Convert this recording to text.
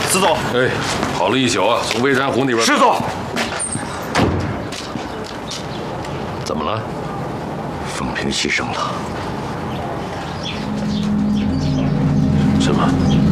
司座。 哎，跑了一宿啊，从微山湖那边。 师座， 怎么了？ 凤萍牺牲了。 什么？